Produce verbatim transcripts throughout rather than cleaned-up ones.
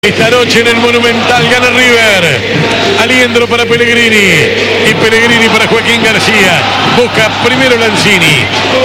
Esta noche en el Monumental gana River. Aliendro para Pellegrini y Pellegrini para Joaquín García. Busca primero Lanzini.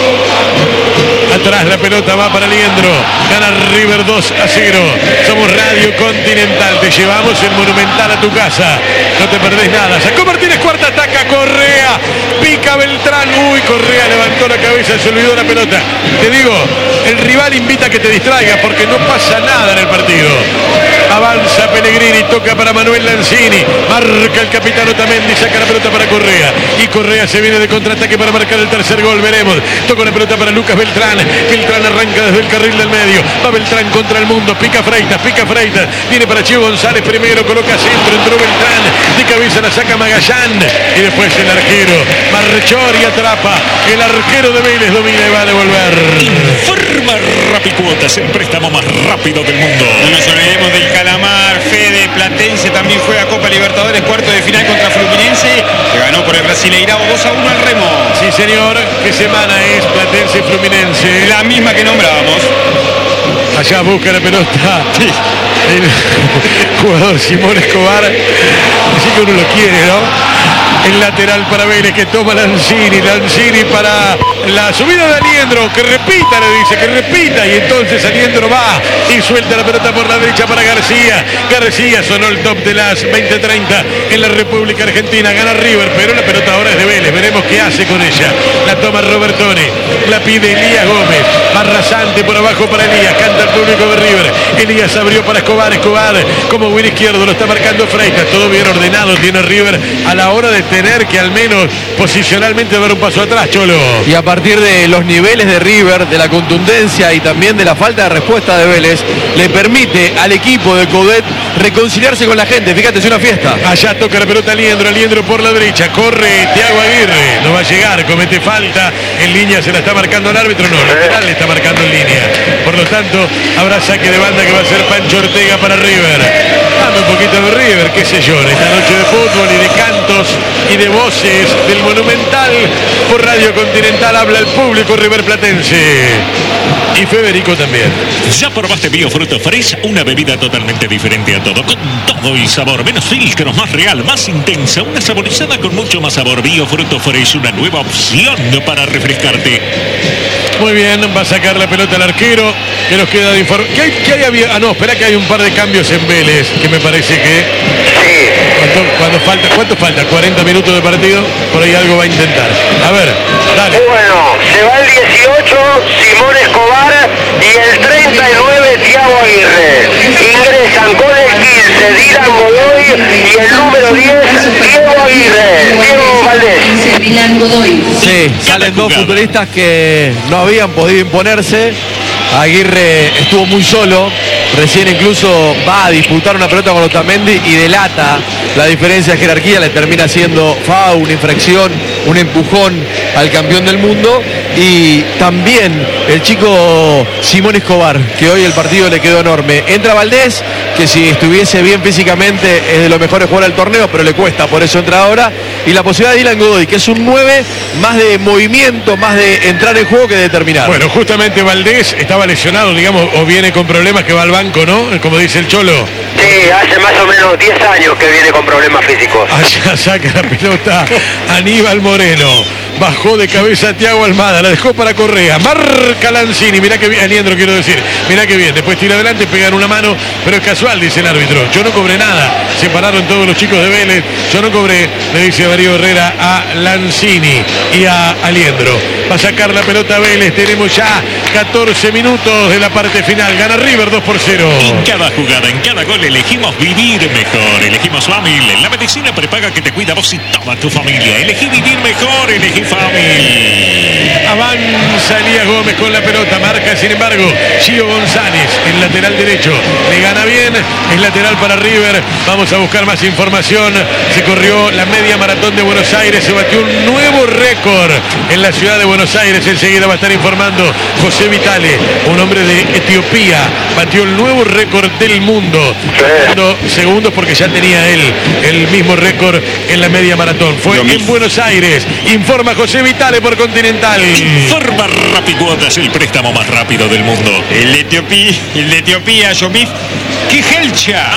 Atrás la pelota va para Aliendro. Gana River dos a cero. Somos Radio Continental. Te llevamos el Monumental a tu casa. No te perdés nada. Sacó Martínez, cuarta, ataca Correa. Pica Beltrán. Uy, Correa levantó la cabeza, se olvidó la pelota. Te digo, el rival invita a que te distraigas porque no pasa nada en el partido. Avanza Pellegrini, toca para Manuel Lanzini. Marca el capitán Otamendi, saca la pelota para Correa. Y Correa se viene de contraataque para marcar el tercer gol. Veremos. Toca la pelota para Lucas Beltrán. Beltrán arranca desde el carril del medio. Va Beltrán contra el mundo. Pica Freitas, pica Freitas. Viene para Chivo González primero. Coloca centro. Entró Beltrán. De cabeza la saca Magallán. Y después el arquero Marchori atrapa. El arquero de Vélez domina y va a devolver. Informa Rapicuotas, el préstamo más rápido del mundo. No nos olvidemos del Calamar. Fede Platense también juega Copa Libertadores, cuarto de final contra Fluminense, que ganó por el Brasileirao dos a uno al Remo. Sí, señor. ¿Qué semana es Platense Fluminense? La misma que nombrábamos. Allá busca la pelota el jugador Simón Escobar. Así que uno lo quiere, ¿no? El lateral para Vélez que toma Lanzini. Lanzini para la subida de Aliendro. Que repita, le dice, que repita. Y entonces Aliendro va y suelta la pelota por la derecha para García. García sonó el top de las veinte treinta en la República Argentina. Gana River, pero la pelota ahora es de Vélez. Veremos qué hace con ella. La toma Robertone. La pide Elías Gómez. Va rasante por abajo para Elías. Canta el público de River. Elías abrió para Escobar. Escobar como win izquierdo. Lo está marcando Freitas. Todo bien ordenado tiene River a la hora de tener que al menos posicionalmente dar un paso atrás, Cholo. Y a partir de los niveles de River, de la contundencia y también de la falta de respuesta de Vélez, le permite al equipo de Coudet reconciliarse con la gente. Fíjate, es una fiesta. Allá toca la pelota Aliendro, Aliendro por la derecha, corre Thiago Aguirre, no va a llegar, comete falta, en línea se la está marcando el árbitro, no, el penal le está marcando en línea. Por lo tanto, habrá saque de banda que va a ser Pancho Ortega para River. Dame un poquito de River, qué sé yo, en esta noche de fútbol y de cantos y de voces del Monumental. Por Radio Continental habla el público riverplatense. Y Federico también. ¿Ya probaste Biofruto Fresh? Una bebida totalmente diferente a todo, con todo el sabor, menos filtros, más real, más intensa, una saborizada con mucho más sabor. Biofruto Fresh, una nueva opción para refrescarte. Muy bien, va a sacar la pelota al arquero, que nos queda de informar. ¿Qué hay, qué hay había? Ah, no, espera que hay un par de cambios en Vélez, que me parece que... Sí. ¿Cuánto, cuánto falta? ¿Cuánto falta? ¿cuarenta minutos de partido? Por ahí algo va a intentar. A ver, dale. Bueno, se va el dieciocho, Simón Escobar, y el treinta y nueve, Thiago Aguirre. Ingresan con el quince, Dylan Godoy, y el número diez, Diego Aguirre. Diego Valdés. Sí, salen dos futbolistas que no habían podido imponerse. Aguirre estuvo muy solo, recién incluso va a disputar una pelota con Otamendi y delata la diferencia de jerarquía, le termina haciendo foul, una infracción, un empujón al campeón del mundo. Y también el chico Simón Escobar, que hoy el partido le quedó enorme. Entra Valdés, que si estuviese bien físicamente es de los mejores jugadores del torneo, pero le cuesta, por eso entra ahora. Y la posibilidad de Dylan Godoy, que es un nueve, más de movimiento, más de entrar en juego que de determinar. Bueno, justamente Valdés estaba lesionado, digamos, o viene con problemas que va al banco, ¿no? Como dice el Cholo. Sí, hace más o menos diez años que viene con problemas físicos. Allá saca la pelota Aníbal Moreno. Bajó de cabeza a Thiago Almada, la dejó para Correa, marca Lanzini, mirá que bien, Aliendro quiero decir, mirá que bien, después tira adelante, pegan una mano, pero es casual, dice el árbitro, yo no cobré nada, se pararon todos los chicos de Vélez, yo no cobré, le dice Darío Herrera a Lanzini y a Aliendro. Va a sacar la pelota Vélez, tenemos ya catorce minutos de la parte final, gana River dos por cero. En cada jugada, en cada gol elegimos vivir mejor, elegimos Famil, la medicina prepaga que te cuida a vos y toda tu familia. Elegí vivir mejor, elegí Famil. Avanza Elías Gómez con la pelota, marca sin embargo Gio González, el lateral derecho, le gana bien, es lateral para River. Vamos a buscar más información. Se corrió la media maratón de Buenos Aires, se batió un nuevo récord en la ciudad de Buenos Aires. Buenos Aires. Enseguida va a estar informando José Vitale, un hombre de Etiopía. Batió el nuevo récord del mundo. Segundo, segundos porque ya tenía él el mismo récord en la media maratón. Fue en Buenos Aires. Informa José Vitale por Continental. Informa Rapicuotas, el préstamo más rápido del mundo. El de Etiopía, el de Etiopía, Yomif Kijelcha.